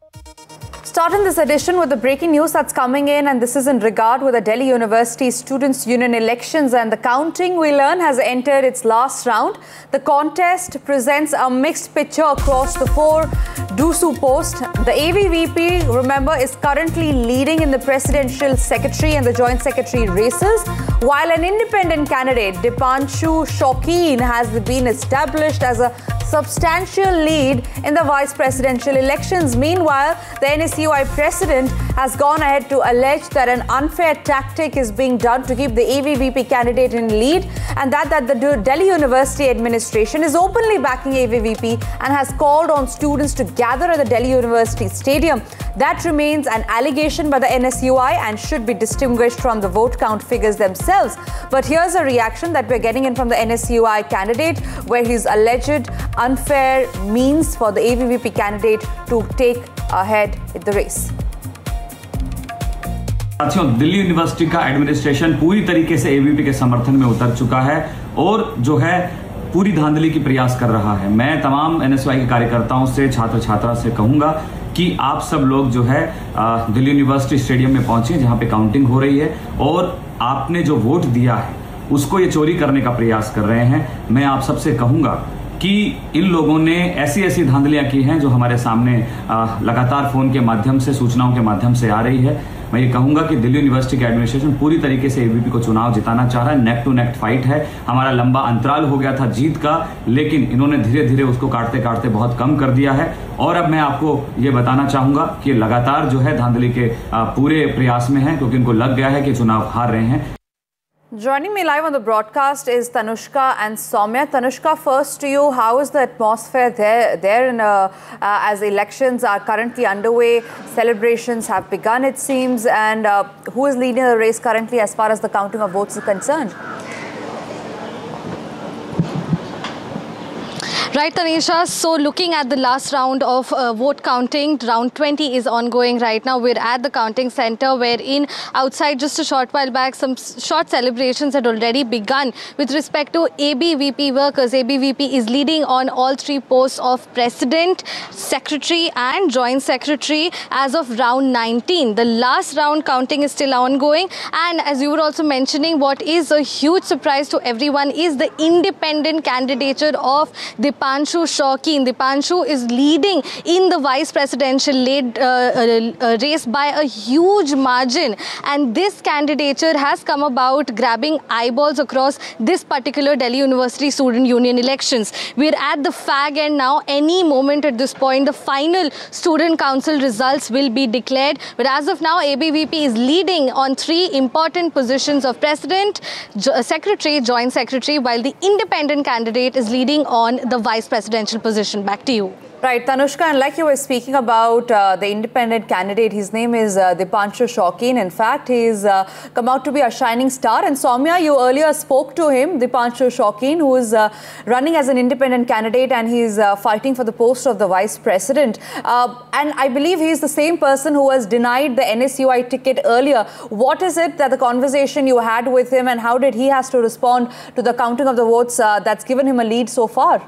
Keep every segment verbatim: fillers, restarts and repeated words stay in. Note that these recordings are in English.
Starting this edition with the breaking news that's coming in, and this is in regard with the Delhi University Students' Union elections, and the counting, we learn, has entered its last round. The contest presents a mixed picture across the four DUSU posts. The A B V P, remember, is currently leading in the presidential secretary and the joint secretary races, while an independent candidate, Dipanshu Shokeen, has been established as a substantial lead in the vice presidential elections. Meanwhile, the N S U I president has gone ahead to allege that an unfair tactic is being done to keep the A B V P candidate in lead, and that, that the Delhi University administration is openly backing A B V P and has called on students to gather at the Delhi University Stadium. That remains an allegation by the N S U I and should be distinguished from the vote count figures themselves. But here's a reaction that we're getting in from the N S U I candidate, where he's alleged unfair means for the A B V P candidate to take ahead in the race. साथियों, Delhi university का administration पूरी तरीके से ABVP के समर्थन में उतर चुका है और जो है पूरी धांधली की प्रयास कर रहा है। मैं तमाम एनएसयूआई के कार्यकर्ताओं से, छात्र छात्रा से कहूंगा कि आप सब लोग जो है दिल्ली यूनिवर्सिटी स्टेडियम में पहुंचे, जहां पे काउंटिंग हो रही है, और आपने जो वोट दिया है उसको ये चोरी करने का प्रयास कर रहे हैं। मैं आप सबसे कहूंगा कि इन लोगों ने ऐसी ऐसी धांधलियां की हैं जो हमारे सामने लगातार फोन के माध्यम से, सूचनाओं के माध्यम से आ रही है। मैं ये कहूंगा कि दिल्ली यूनिवर्सिटी का एडमिनिस्ट्रेशन पूरी तरीके से एबीवीपी को चुनाव जिताना चाह रहा है। नेक टू नेक फाइट है। हमारा लंबा अंतराल हो गया था जीत का, लेकिन इन्होंने धीरे धीरे उसको काटते काटते बहुत कम कर दिया है। और अब मैं आपको ये बताना चाहूंगा कि लगातार जो है धांधली के पूरे प्रयास में है, क्योंकि इनको लग गया है कि चुनाव हार रहे हैं। Joining me live on the broadcast is Tanushka and Soumya. Tanushka, first to you, how is the atmosphere there, there in, uh, uh, as elections are currently underway? Celebrations have begun, it seems, and uh, who is leading the race currently as far as the counting of votes is concerned? Right, Tanisha. So looking at the last round of uh, vote counting, round twenty is ongoing right now. We're at the counting center, wherein outside just a short while back, some short celebrations had already begun with respect to A B V P workers. A B V P is leading on all three posts of president, secretary and joint secretary as of round nineteen. The last round counting is still ongoing. And as you were also mentioning, what is a huge surprise to everyone is the independent candidature of the Dipanshu Shokeen. Dipanshu is leading in the vice presidential lead, uh, uh, race by a huge margin, and this candidature has come about grabbing eyeballs across this particular Delhi University Student Union elections. We're at the fag end now. Any moment at this point, the final student council results will be declared. But as of now, A B V P is leading on three important positions of president, secretary, joint secretary, while the independent candidate is leading on the vice presidential position. Back to you. Right, Tanushka, and like you were speaking about uh, the independent candidate, his name is uh, Dipanshu Shokeen. In fact, he's uh, come out to be a shining star. And Soumya, you earlier spoke to him, Dipanshu Shokeen, who is uh, running as an independent candidate, and he's uh, fighting for the post of the vice president. Uh, and I believe he's the same person who was denied the N S U I ticket earlier. What is it that the conversation you had with him, and how did he has to respond to the counting of the votes uh, that's given him a lead so far?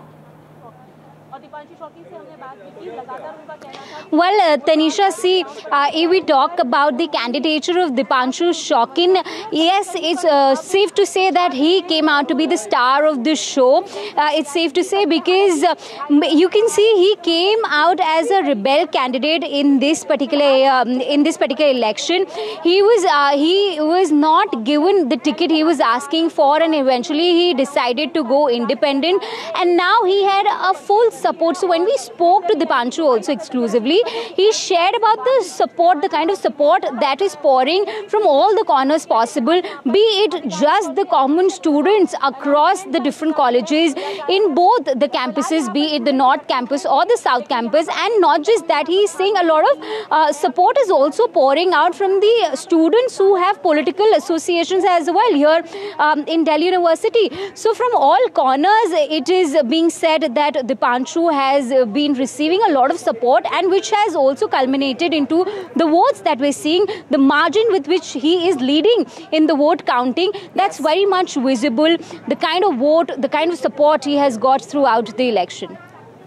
Well, uh, Tanisha, see, uh, if we talk about the candidature of Dipanshu Shokeen, yes, it's uh, safe to say that he came out to be the star of this show. Uh, it's safe to say because uh, you can see he came out as a rebel candidate in this particular um, in this particular election. He was uh, he was not given the ticket he was asking for, and eventually he decided to go independent. And now he had a full support. So when we spoke to Dipanshu also exclusively, he shared about the support, the kind of support that is pouring from all the corners possible, be it just the common students across the different colleges in both the campuses, be it the North Campus or the South Campus. And not just that, he is saying a lot of uh, support is also pouring out from the students who have political associations as well here um, in Delhi University. So from all corners, it is being said that Dipanshu has been receiving a lot of support, and which has also culminated into the votes that we're seeing, the margin with which he is leading in the vote counting. That's very much visible, the kind of vote, the kind of support he has got throughout the election.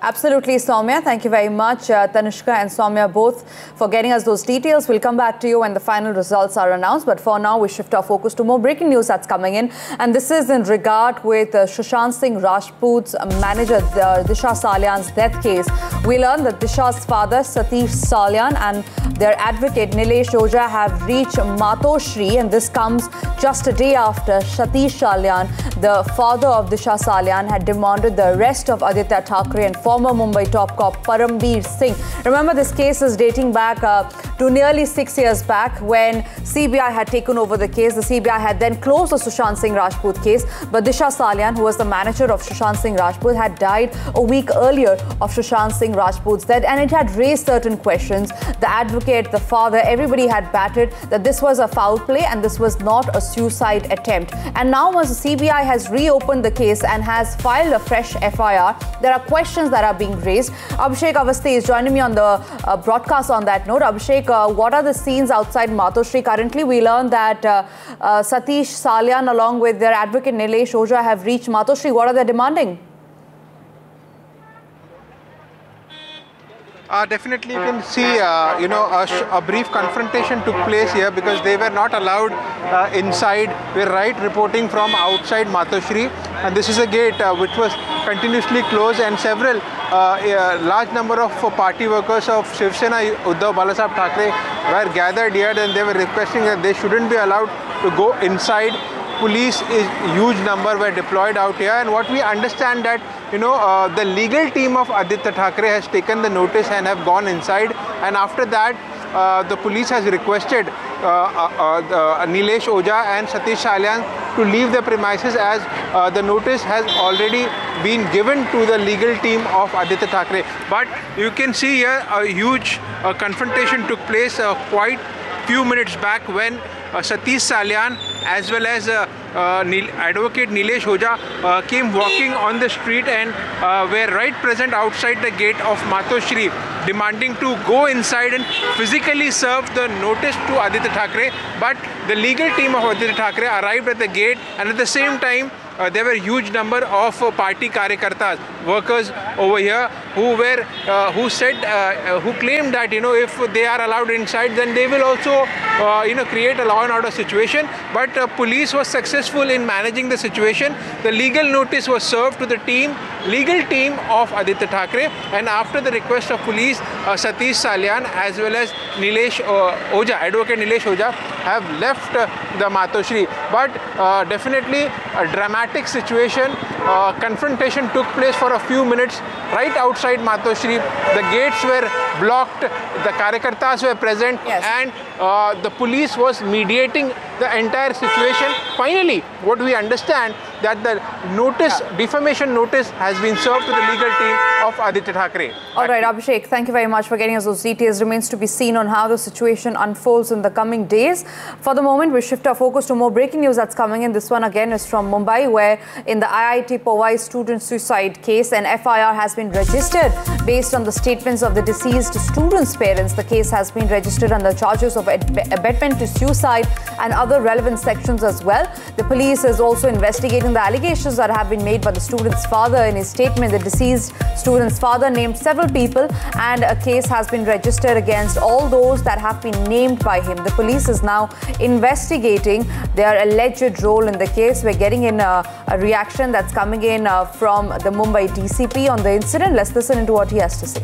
Absolutely, Soumya. Thank you very much, uh, Tanushka and Soumya, both for getting us those details. We'll come back to you when the final results are announced. But for now, we shift our focus to more breaking news that's coming in. And this is in regard with uh, Sushant Singh Rajput's manager, uh, Disha Salian's death case. We learned that Disha's father, Satish Salian, and their advocate, Nilesh Oja, have reached Matoshri. And this comes just a day after Satish Salian, the father of Disha Salian, had demanded the arrest of Aditya Thackeray and former Mumbai top cop Parambir Singh. Remember, this case is dating back uh, to nearly six years back when C B I had taken over the case. The C B I had then closed the Sushant Singh Rajput case, but Disha Salian, who was the manager of Sushant Singh Rajput, had died a week earlier of Sushant Singh Rajput's death, and it had raised certain questions. The advocate, the father, everybody had batted that this was a foul play and this was not a suicide attempt. And now, as the C B I has reopened the case and has filed a fresh F I R, there are questions that are being raised. Abhishek Avasthi is joining me on the uh, broadcast on that note. Abhishek, uh, what are the scenes outside Matoshri currently? We learned that uh, uh, Satish Salian along with their advocate Nilesh Oja have reached Matoshri. What are they demanding? Uh, definitely, you can see, uh, you know, a, a brief confrontation took place here because they were not allowed uh, inside. We're right reporting from outside Matoshri, and this is a gate uh, which was continuously closed, and several uh, a large number of uh, party workers of Shiv Sena, Uddhav Balasaheb Thackeray, were gathered here, and they were requesting that they shouldn't be allowed to go inside. Police is huge number were deployed out here, and what we understand that you know uh, the legal team of Aditya Thackeray has taken the notice and have gone inside, and after that uh, the police has requested uh, uh, uh, Nilesh Oja and Satish Salian to leave the premises, as uh, the notice has already been given to the legal team of Aditya Thackeray. But you can see here a huge uh, confrontation took place uh, quite few minutes back when uh, Satish Salian as well as uh, uh, Nil advocate Nilesh Oja uh, came walking on the street and uh, were right present outside the gate of Matoshri, demanding to go inside and physically serve the notice to Aditya Thackeray. But the legal team of Aditya Thackeray arrived at the gate, and at the same time Uh, there were a huge number of uh, party karyakartas, workers over here who were, uh, who said, uh, uh, who claimed that, you know, if they are allowed inside, then they will also, uh, you know, create a law and order situation. But uh, police was successful in managing the situation. The legal notice was served to the team, legal team of Aditya Thackeray, and after the request of police, uh, Satish Salian as well as Nilesh uh, Oja, advocate Nilesh Oja, have left uh, the Matoshri. But uh, definitely a dramatic situation. Uh, confrontation took place for a few minutes right outside Matoshri. The gates were blocked, the karyakartas were present, yes. and uh, the police was mediating the entire situation. Finally, what we understand that the notice, yeah. defamation notice, has been served to the legal team of Aditya Thackeray. All right, Abhishek, thank you very much for getting us those details. Remains to be seen on how the situation unfolds in the coming days. For the moment, we shift our focus to more breaking news that's coming in. This one again is from Mumbai, where in the I I T Powai student suicide case, an F I R has been registered based on the statements of the deceased student's parents. The case has been registered under charges of abetment to suicide and other relevant sections as well. The police is also investigating the allegations that have been made by the student's father. In his statement, the deceased student's father named several people, and a case has been registered against all those that have been named by him. The police is now investigating their alleged role in the case. We're getting in a, a reaction that's coming in uh, from the Mumbai D C P on the incident. Let's listen into what he has to say.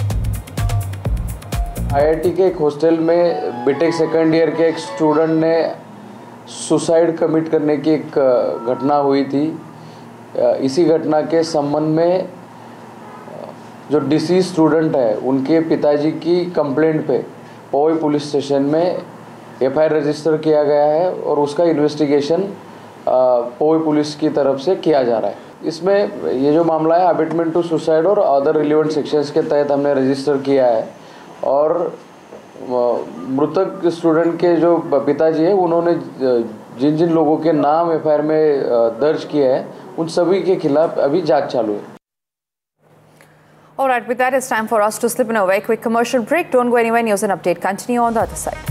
I I T के एक hostel में BTech second year के एक student ने suicide commit करने की एक घटना हुई थी। इसी घटना के संबंध में जो डिसीज स्टूडेंट है उनके पिताजी की कंप्लेंट पे पवई पुलिस स्टेशन में एफ आई आर रजिस्टर किया गया है और उसका इन्वेस्टिगेशन पवई पुलिस की तरफ से किया जा रहा है। इसमें ये जो मामला है अबेटमेंट टू सुसाइड और अदर रिलेवेंट सेक्शंस के तहत हमने रजिस्टर किया है, और मृतक स्टूडेंट के जो पिताजी है उन्होंने जिन जिन लोगों के नाम एफ आई आर में दर्ज किए हैं उन सभी के खिलाफ अभी जांच चालू है। All right, with that, it's time for us to slip in a very quick commercial break. Don't go anywhere. News and update continue on the other side.